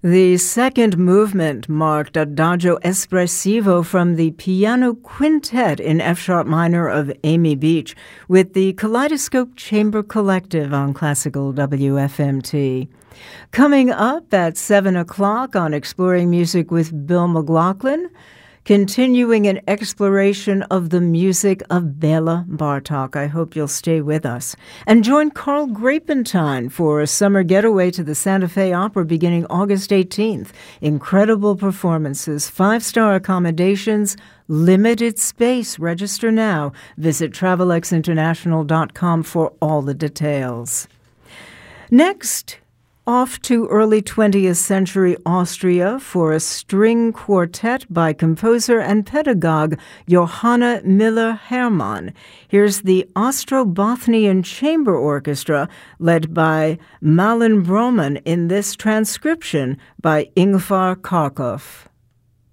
The second movement marked Adagio Espressivo from the Piano Quintet in F-sharp minor of Amy Beach with the Kaleidoscope Chamber Collective on Classical WFMT. Coming up at 7 o'clock on Exploring Music with Bill McLaughlin, continuing an exploration of the music of Bela Bartok. I hope you'll stay with us. And join Carl Grapentine for a summer getaway to the Santa Fe Opera beginning August 18th. Incredible performances, 5-star accommodations, limited space. Register now. Visit TravelXInternational.com for all the details. Next, off to early 20th century Austria for a string quartet by composer and pedagogue Johanna Müller-Hermann. Here's the Ostrobothnian Chamber Orchestra led by Malin Broman in this transcription by Ingvar Kharkov.